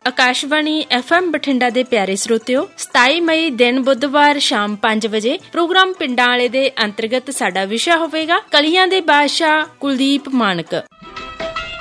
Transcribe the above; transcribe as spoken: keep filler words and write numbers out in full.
Akashvani F M Bathinda ਦੇ ਪਿਆਰੇ ਸਰੋਤਿਓ, ਸਤਾਈ ਮਈ ਦਿਨ ਬੁੱਧਵਾਰ ਸ਼ਾਮ ਪੰਜ ਵਜੇ ਪ੍ਰੋਗਰਾਮ ਪਿੰਡਾਂ ਵਾਲੇ ਦੇ ਅੰਤਰਗਤ ਸਾਡਾ ਵਿਸ਼ਾ ਹੋਵੇਗਾ ਕਲੀਆਂ ਦੇ ਬਾਦਸ਼ਾਹ ਕੁਲਦੀਪ ਮਾਣਕ।